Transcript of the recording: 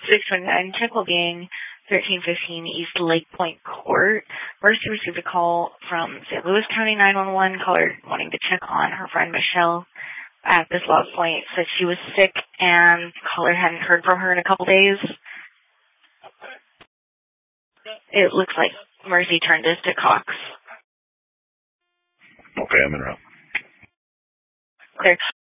629 Chickle Gang, 1315 East Lake Point Court. Mercy received a call from St. Louis County 911, caller wanting to check on her friend Michelle. At this log point, said she was sick and caller hadn't heard from her in a couple days. It looks like Mercy turned this to Cox. Okay, I'm in route. Clear.